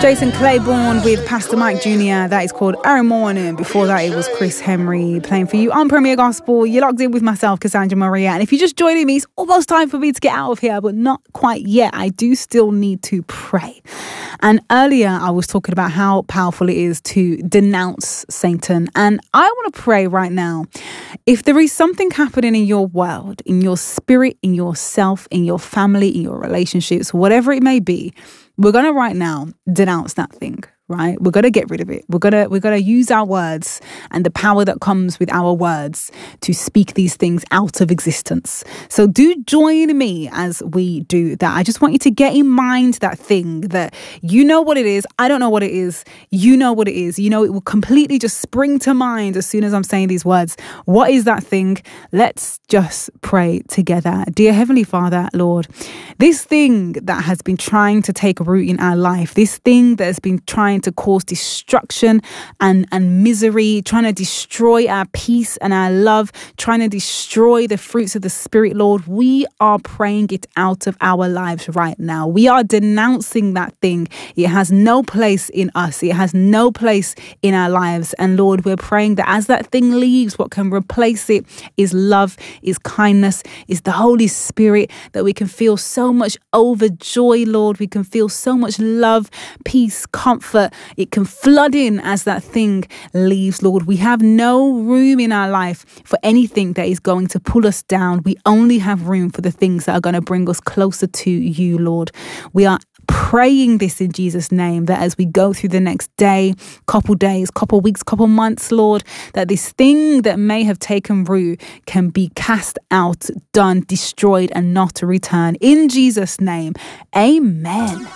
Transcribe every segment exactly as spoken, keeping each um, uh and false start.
Jason Claiborne with Pastor Mike Junior That is called Aaron Morning. Before that, it was Chris Henry playing for you on Premier Gospel. You're locked in with myself, Cassandra Maria. And if you're just joining me, it's almost time for me to get out of here, but not quite yet. I do still need to pray. And earlier, I was talking about how powerful it is to denounce Satan. And I want to pray right now. If there is something happening in your world, in your spirit, in yourself, in your family, in your relationships, whatever it may be, we're going to right now denounce that thing, right? We're going to get rid of it. We're going to we're going to use our words and the power that comes with our words to speak these things out of existence. So do join me as we do that. I just want you to get in mind that thing that you know what it is. I don't know what it is. You know what it is. You know, it will completely just spring to mind as soon as I'm saying these words. What is that thing? Let's just pray together. Dear Heavenly Father, Lord, this thing that has been trying to take root in our life, this thing that has been trying to cause destruction and, and misery, trying to destroy our peace and our love, trying to destroy the fruits of the Spirit, Lord, we are praying it out of our lives right now. We are denouncing that thing. It has no place in us. It has no place in our lives. And Lord, we're praying that as that thing leaves, what can replace it is love, is kindness, is the Holy Spirit, that we can feel so much overjoy, Lord. We can feel so much love, peace, comfort. It can flood in as that thing leaves, Lord. We have no room in our life for anything that is going to pull us down. We only have room for the things that are going to bring us closer to you, Lord. We are praying this in Jesus' name, that as we go through the next day, couple days, couple weeks, couple months, Lord, that this thing that may have taken root can be cast out, done, destroyed, and not to return. In Jesus' name, amen.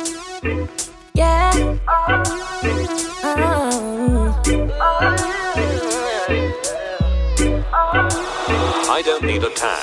Yeah. Oh. I don't need a tag.